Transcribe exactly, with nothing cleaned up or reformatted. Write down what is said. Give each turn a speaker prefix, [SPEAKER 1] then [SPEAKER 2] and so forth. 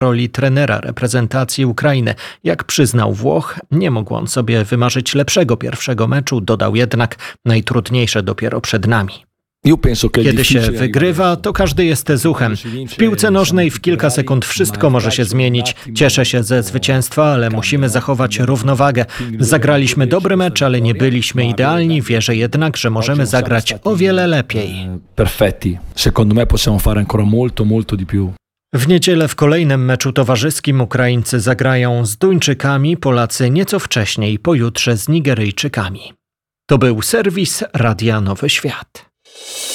[SPEAKER 1] roli trenera reprezentacji Ukrainy. Jak przyznał Włoch, nie mógł on sobie wymarzyć lepszego pierwszego meczu, dodał jednak, najtrudniejsze dopiero przed nami. Kiedy się wygrywa, to każdy jest zuchem. W piłce nożnej w kilka sekund wszystko może się zmienić. Cieszę się ze zwycięstwa, ale musimy zachować równowagę. Zagraliśmy dobry mecz, ale nie byliśmy idealni. Wierzę jednak, że możemy zagrać o wiele lepiej.
[SPEAKER 2] Perfetti. Secondo me possiamo fare ancora molto, molto di più.
[SPEAKER 1] W niedzielę w kolejnym meczu towarzyskim Ukraińcy zagrają z Duńczykami, Polacy nieco wcześniej, pojutrze z Nigeryjczykami. To był serwis Radia Nowy Świat.